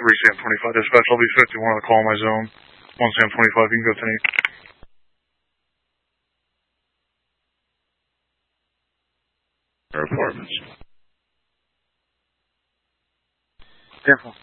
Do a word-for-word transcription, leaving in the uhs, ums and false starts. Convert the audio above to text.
three Sam twenty-five dispatch, I'll be fifty-one on the call in my zone. one Sam twenty-five, you can go ten eight. Apartments. Careful.